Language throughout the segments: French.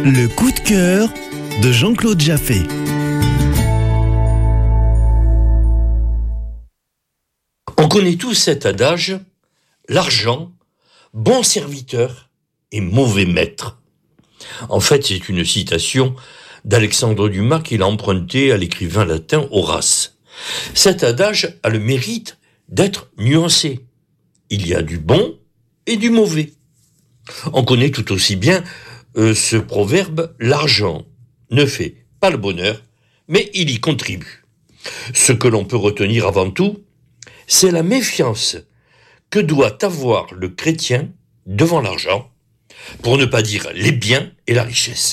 Le coup de cœur de Jean-Claude Jaffé. On connaît tous cet adage, l'argent, bon serviteur et mauvais maître. En fait, c'est une citation d'Alexandre Dumas qu'il a empruntée à l'écrivain latin Horace. Cet adage a le mérite d'être nuancé. Il y a du bon et du mauvais. On connaît tout aussi bien ce proverbe, l'argent ne fait pas le bonheur, mais il y contribue. Ce que l'on peut retenir avant tout, c'est la méfiance que doit avoir le chrétien devant l'argent, pour ne pas dire les biens et la richesse.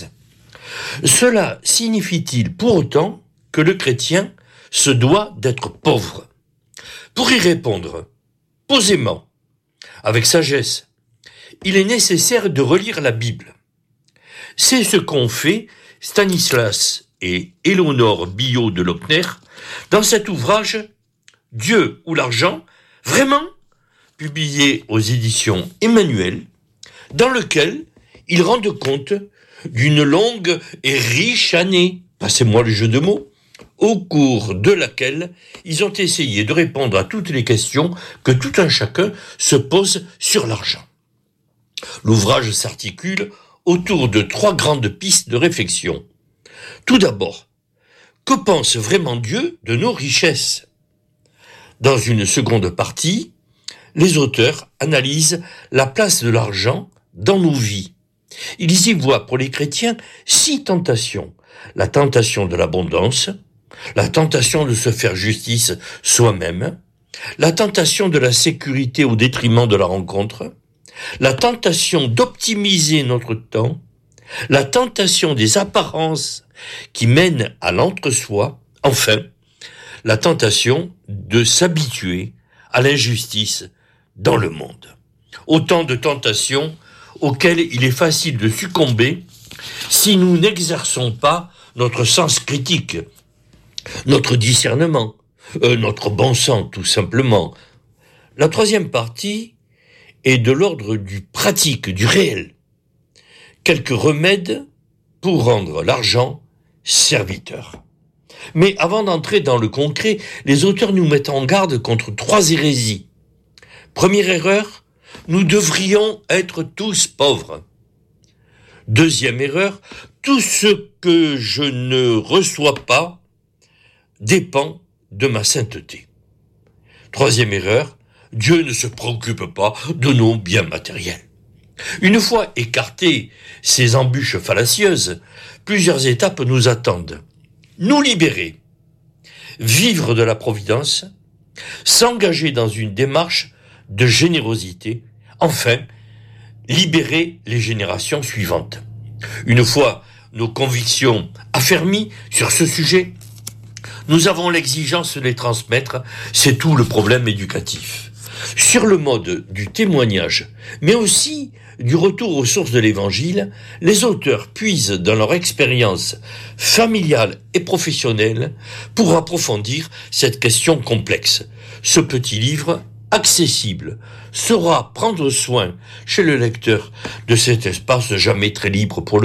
Cela signifie-t-il pour autant que le chrétien se doit d'être pauvre? Pour y répondre posément, avec sagesse, il est nécessaire de relire la Bible. C'est ce qu'ont fait Stanislas et Éléonore Billaud de Lochner dans cet ouvrage « Dieu ou l'argent », vraiment publié aux éditions Emmanuel, dans lequel ils rendent compte d'une longue et riche année, passez-moi le jeu de mots, au cours de laquelle ils ont essayé de répondre à toutes les questions que tout un chacun se pose sur l'argent. L'ouvrage s'articule autour de 3 grandes pistes de réflexion. Tout d'abord, que pense vraiment Dieu de nos richesses? Dans une seconde partie, les auteurs analysent la place de l'argent dans nos vies. Ils y voient pour les chrétiens 6 tentations. La tentation de l'abondance, la tentation de se faire justice soi-même, la tentation de la sécurité au détriment de la rencontre, la tentation d'optimiser notre temps, la tentation des apparences qui mènent à l'entre-soi, enfin, la tentation de s'habituer à l'injustice dans le monde. Autant de tentations auxquelles il est facile de succomber si nous n'exerçons pas notre sens critique, notre discernement, notre bon sens tout simplement. La troisième partie est de l'ordre du pratique, du réel. Quelques remèdes pour rendre l'argent serviteur. Mais avant d'entrer dans le concret, les auteurs nous mettent en garde contre 3 hérésies. Première erreur, nous devrions être tous pauvres. Deuxième erreur, tout ce que je ne reçois pas dépend de ma sainteté. Troisième erreur, Dieu ne se préoccupe pas de nos biens matériels. Une fois écartées ces embûches fallacieuses, plusieurs étapes nous attendent. Nous libérer, vivre de la providence, s'engager dans une démarche de générosité, enfin, libérer les générations suivantes. Une fois nos convictions affermies sur ce sujet, nous avons l'exigence de les transmettre, c'est tout le problème éducatif. Sur le mode du témoignage, mais aussi du retour aux sources de l'Évangile, les auteurs puisent dans leur expérience familiale et professionnelle pour approfondir cette question complexe. Ce petit livre, accessible, saura prendre soin chez le lecteur de cet espace jamais très libre pour le